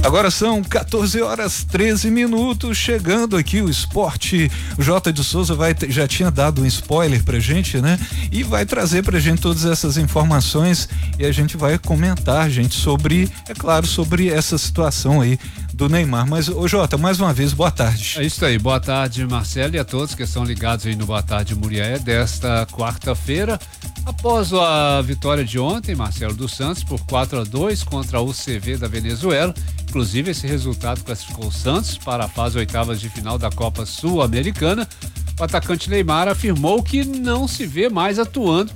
Agora são 14h13, chegando aqui o esporte. O Jota de Souza já tinha dado um spoiler pra gente, né? E vai trazer pra gente todas essas informações e a gente vai comentar, gente, sobre, é claro, sobre essa situação aí do Neymar. Mas, ô Jota, mais uma vez, boa tarde. É isso aí, boa tarde, Marcelo, e a todos que estão ligados aí no Boa Tarde Muriaé desta quarta-feira. Após a vitória de ontem, Marcelo, do Santos por 4-2 contra a UCV da Venezuela. Inclusive, esse resultado classificou o Santos para a fase oitavas de final da Copa Sul-Americana. O atacante Neymar afirmou que não se vê mais atuando